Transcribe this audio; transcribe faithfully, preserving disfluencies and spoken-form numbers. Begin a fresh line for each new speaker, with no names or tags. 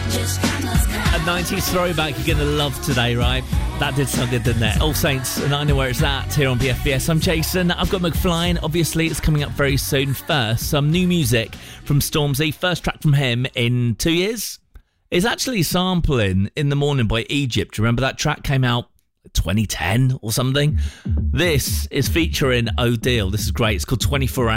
A nineties throwback you're going to love today, right? That did sound good, didn't it? All Saints, and I Know Where It's At here on B F B S. I'm Jason. I've got McFly. Obviously, it's coming up very soon. First, some new music from Stormzy. First track from him in two years. It's actually sampling In the Morning by Egypt. Remember that track came out twenty ten or something? This is featuring Odile. This is great. It's called twenty-four hours.